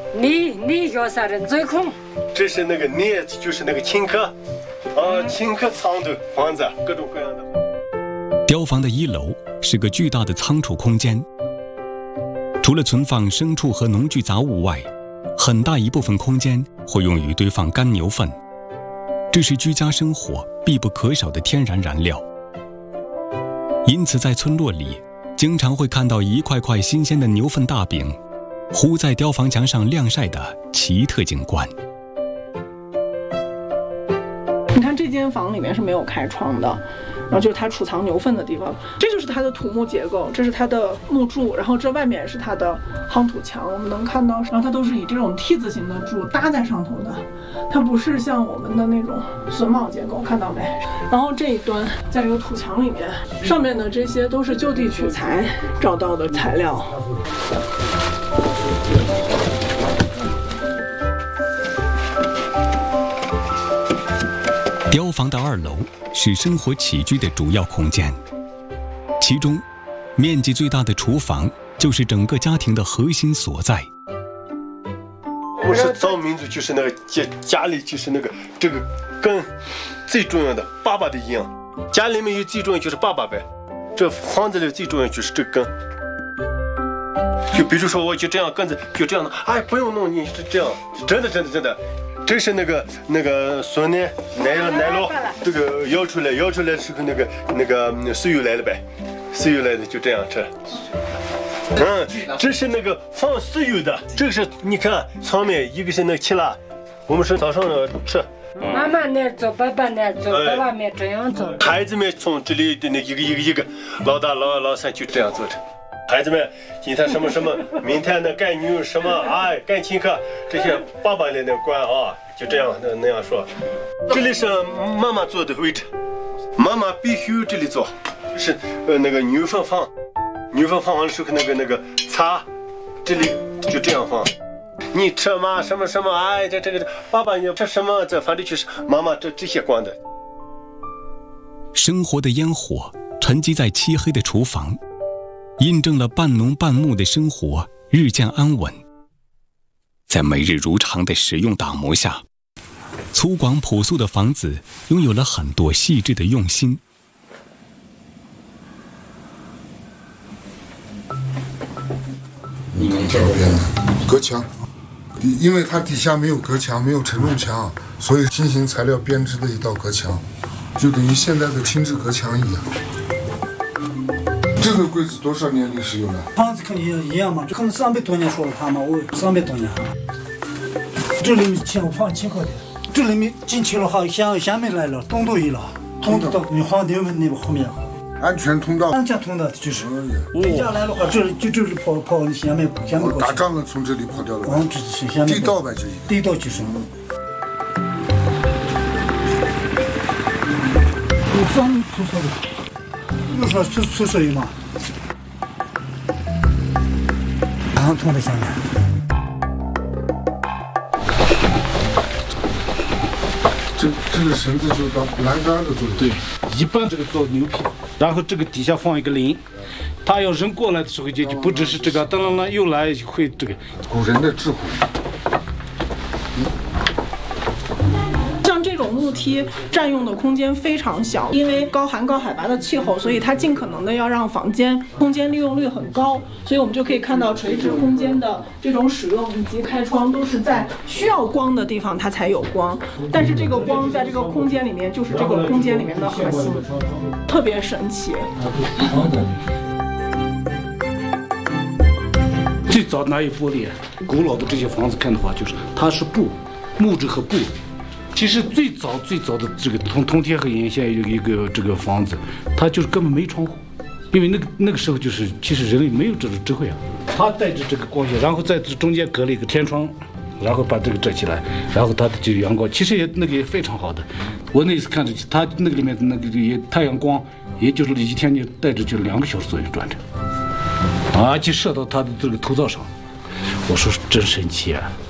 你叫啥人最空？ 这是那个聂，就是那个秦客，秦客藏的房子，各种各样的。 雕房的1楼是个巨大的仓储空间，除了存放牲畜和农具杂物外，很大一部分空间会用于堆放干牛粪，这是居家生活必不可少的天然燃料。因此，在村落里，经常会看到一块块新鲜的牛粪大饼，糊在雕房墙上晾晒的奇特景观。 你看这间房里面是没有开窗的，然后就是它储藏牛粪的地方，这就是它的土木结构，这是它的木柱，然后这外面是它的夯土墙，我们能看到，然后它都是以这种 T 字形的柱搭在上头的，它不是像我们的那种榫卯结构，看到没？然后这一端在这个土墙里面，上面的这些都是就地取材找到的材料。 雕房的2楼是生活起居的主要空间，其中面积最大的厨房就是整个家庭的核心所在。 我是藏民族，就是那个家里就是那个这个根最重要的爸爸的一样，家里面有最重要就是爸爸呗，这房子里最重要就是这根。就比如说我就这样根子就这样的，哎，不用弄，你是这样，真的。这是那个孙女奶酪，这个摇出来是个那个豉油来了呗，豉油来的就这样吃。这是那个放豉油的，这个是你看上面一个是那个青辣，我们是早上吃。 妈妈那做，爸爸那做，爸爸们这样做。 孩子们从这里的那一个，老大老三就这样做着。孩子们，今天什么，明天的干牛什么，哎，干秦客，这些爸爸的那管啊，就这样那样说。这里是妈妈坐的位置，妈妈必须这里坐，是那个牛粪放完了之后那个擦，这里就这样放。你吃嘛什么，哎，这个爸爸你吃什么？这反正就是妈妈这些管的。 生活的烟火沉积在漆黑的厨房，印证了半农半牧的生活日渐安稳。在每日如常的使用打磨下，粗犷朴素的房子拥有了很多细致的用心。 你看这边隔墙，因为它底下没有隔墙，没有承重墙，所以新型材料编织的一道隔墙，就等于现在的轻质隔墙一样。这个柜子多少年历史有了？ 房子肯定一样嘛，这可能300多年说了它嘛，我300多年。这里面钱放进口的，这里面进去了哈，下面来了，通道一了，通道你放那边后面。 安全通道， 安全通道就是。人家来的话，这里跑下面过去。 打仗了从这里跑掉了。 这是下面。 地道呗，这一个。 地道就是。有3米出所的，有说出所有嘛？然后通在下面。 这个绳子就当栏杆的作用。 对，一般这个做牛皮，然后这个底下放一个铃，他要人过来的时候就不只是这个，当然又来会这个。 古人的智慧。 像这种木梯占用的空间非常小，因为高寒高海拔的气候，所以它尽可能的要让房间空间利用率很高，所以我们就可以看到垂直空间的这种使用以及开窗都是在需要光的地方它才有光，但是这个光在这个空间里面就是这个空间里面的核心，特别神奇。 最早哪有玻璃？古老的这些房子看的话，就是它是布，木质和布。其实最早的这个通天河沿线有一个这个房子，它就是根本没窗户，因为那个时候就是其实人类没有这种智慧啊，它带着这个光线，然后在中间隔了一个天窗，然后把这个遮起来，然后它就阳光，其实也非常好的。我那次看着它那个里面那个太阳光，也就是一天就带着就2个小时左右转着，而且射到它的这个头灶上，我说真神奇啊。